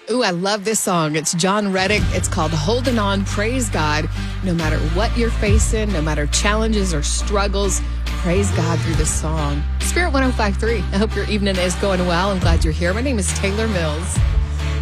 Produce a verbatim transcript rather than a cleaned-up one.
Ooh, I love this song. It's John Reddick. It's called Holding On. Praise God. No matter what you're facing, no matter challenges or struggles, praise God through this song. Spirit one oh five point three. I hope your evening is going well. I'm glad you're here. My name is Taylor Mills.